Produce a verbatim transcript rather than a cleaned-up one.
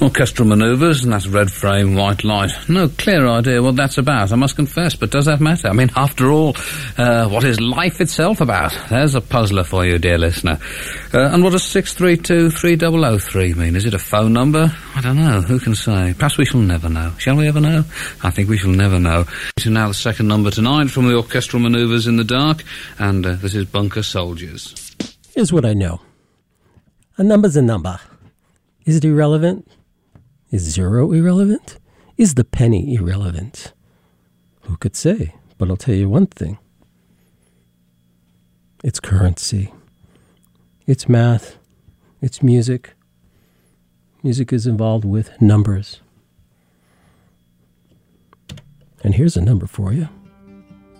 Orchestral manoeuvres, and that's red frame, white light. No clear idea what that's about, I must confess, but does that matter? I mean, after all, uh, what is life itself about? There's a puzzler for you, dear listener. Uh, and what does six three two, three zero zero three mean? Is it a phone number? I don't know. Who can say? Perhaps we shall never know. Shall we ever know? I think we shall never know. This is now the second number tonight from the Orchestral Manoeuvres in the Dark, and uh, this is Bunker Soldiers. Here's what I know. A number's a number. Is it irrelevant? Is zero irrelevant? Is the penny irrelevant? Who could say? But I'll tell you one thing. It's currency. It's math. It's music. Music is involved with numbers. And here's a number for you.